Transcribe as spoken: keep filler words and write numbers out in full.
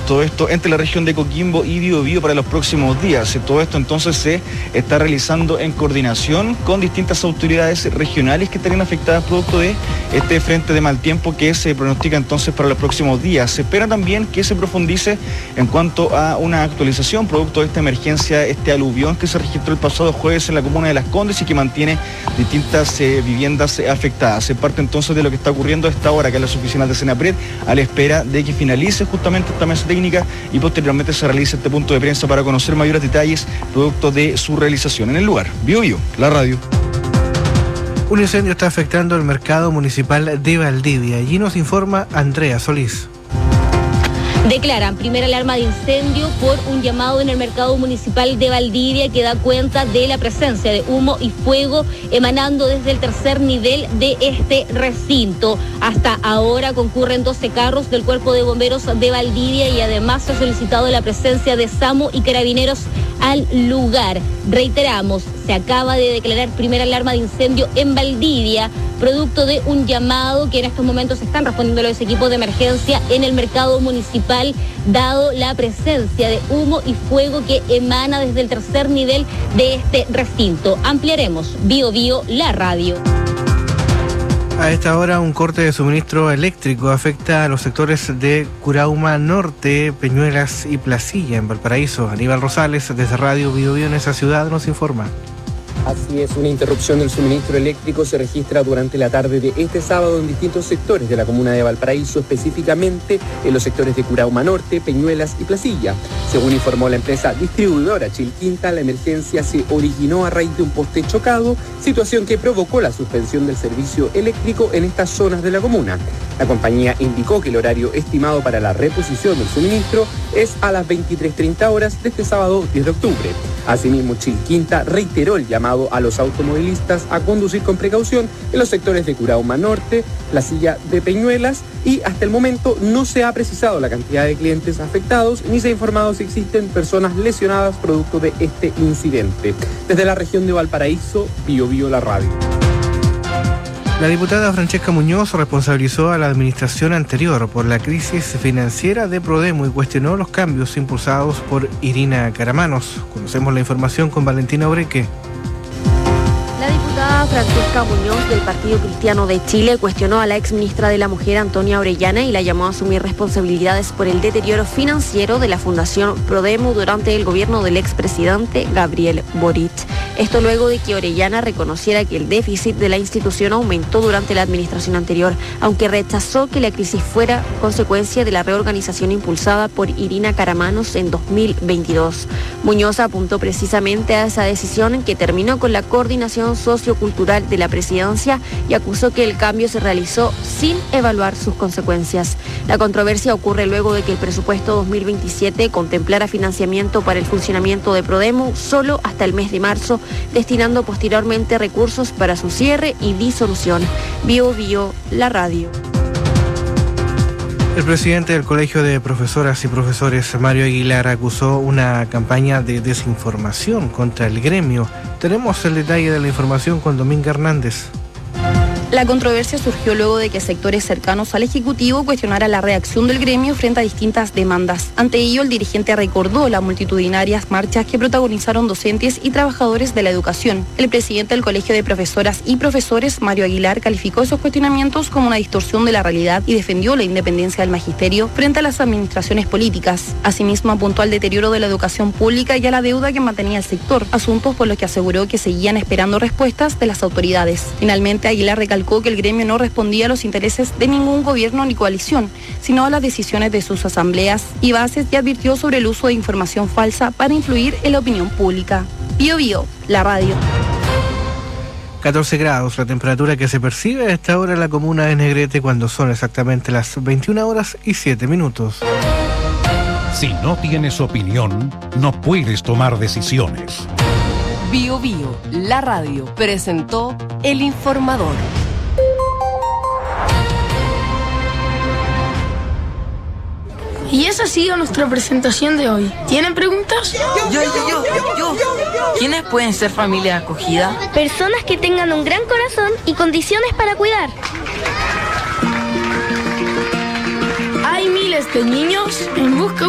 todo esto entre la región de Coquimbo y Biobío para los próximos días. Todo esto entonces se está realizando en coordinación con distintas autoridades regionales que estarían afectadas producto de este frente de mal tiempo que se pronostica entonces para los próximos días. Se espera también que se profundice en cuanto a una actualización producto de esta emergencia, este aluvión que se registró el pasado jueves en la comuna de Las Condes y que mantiene distintas eh, viviendas eh, afectadas. Se parte entonces de lo que está ocurriendo a esta hora que en las oficinas de Senapred, a la espera de que finalice justamente esta mesa técnica y posteriormente se realice este punto de prensa para conocer mayores detalles producto de su realización en el lugar. Biobío, la radio. Un incendio está afectando el mercado municipal de Valdivia. Allí nos informa Andrea Solís. Declaran primera alarma de incendio por un llamado en el mercado municipal de Valdivia que da cuenta de la presencia de humo y fuego emanando desde el tercer nivel de este recinto. Hasta ahora concurren doce carros del Cuerpo de Bomberos de Valdivia y además se ha solicitado la presencia de SAMU y carabineros al lugar. Reiteramos, se acaba de declarar primera alarma de incendio en Valdivia, producto de un llamado que en estos momentos están respondiendo los equipos de emergencia en el mercado municipal, dado la presencia de humo y fuego que emana desde el tercer nivel de este recinto. Ampliaremos Biobío, la radio. A esta hora, un corte de suministro eléctrico afecta a los sectores de Curauma Norte, Peñuelas y Placilla, en Valparaíso. Aníbal Rosales, desde Radio Biobío en esa ciudad, nos informa. Así es, una interrupción del suministro eléctrico se registra durante la tarde de este sábado en distintos sectores de la comuna de Valparaíso, específicamente en los sectores de Curauma Norte, Peñuelas y Placilla. Según informó la empresa distribuidora Chilquinta, la emergencia se originó a raíz de un poste chocado, situación que provocó la suspensión del servicio eléctrico en estas zonas de la comuna. La compañía indicó que el horario estimado para la reposición del suministro es a las veintitrés treinta horas de este sábado diez de octubre. Asimismo, Chilquinta reiteró el llamado a los automovilistas a conducir con precaución en los sectores de Curauma Norte, Placilla de Peñuelas, y hasta el momento no se ha precisado la cantidad de clientes afectados ni se ha informado si existen personas lesionadas producto de este incidente. Desde la región de Valparaíso, Biobío, la radio. La diputada Francesca Muñoz responsabilizó a la administración anterior por la crisis financiera de Prodemo y cuestionó los cambios impulsados por Irina Caramanos. Conocemos la información con Valentina Obreque. La diputada Francesca Muñoz del Partido Cristiano de Chile cuestionó a la exministra de la Mujer Antonia Orellana y la llamó a asumir responsabilidades por el deterioro financiero de la Fundación Prodemo durante el gobierno del expresidente Gabriel Boric. Esto luego de que Orellana reconociera que el déficit de la institución aumentó durante la administración anterior, aunque rechazó que la crisis fuera consecuencia de la reorganización impulsada por Irina Caramanos en dos mil veintidós. Muñoz apuntó precisamente a esa decisión que terminó con la coordinación sociocultural de la presidencia y acusó que el cambio se realizó sin evaluar sus consecuencias. La controversia ocurre luego de que el presupuesto dos mil veintisiete contemplara financiamiento para el funcionamiento de Prodemo solo hasta el mes de marzo, destinando posteriormente recursos para su cierre y disolución. Biobío, la radio. El presidente del Colegio de Profesoras y Profesores, Mario Aguilar, acusó una campaña de desinformación contra el gremio. Tenemos el detalle de la información con Dominga Hernández. La controversia surgió luego de que sectores cercanos al Ejecutivo cuestionaran la reacción del gremio frente a distintas demandas. Ante ello, el dirigente recordó las multitudinarias marchas que protagonizaron docentes y trabajadores de la educación. El presidente del Colegio de Profesoras y Profesores, Mario Aguilar, calificó esos cuestionamientos como una distorsión de la realidad y defendió la independencia del magisterio frente a las administraciones políticas. Asimismo, apuntó al deterioro de la educación pública y a la deuda que mantenía el sector, asuntos por los que aseguró que seguían esperando respuestas de las autoridades. Finalmente, Aguilar recalcó que el gremio no respondía a los intereses de ningún gobierno ni coalición, sino a las decisiones de sus asambleas y bases, y advirtió sobre el uso de información falsa para influir en la opinión pública. Biobío, la radio. catorce grados, la temperatura que se percibe a esta hora en la comuna de Negrete cuando son exactamente las veintiuna horas y siete minutos. Si no tienes opinión, no puedes tomar decisiones. Biobío, la radio, presentó El Informador. Y esa ha sido nuestra presentación de hoy. ¿Tienen preguntas? Yo, yo, yo, yo. ¿Quiénes pueden ser familia acogida? Personas que tengan un gran corazón y condiciones para cuidar. Hay miles de niños en busca